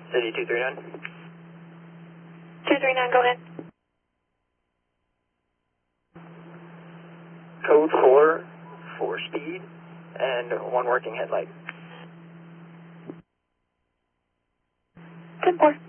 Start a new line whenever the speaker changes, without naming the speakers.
City 239.
239, go ahead.
Code 4 for speed and one working headlight.
10-4.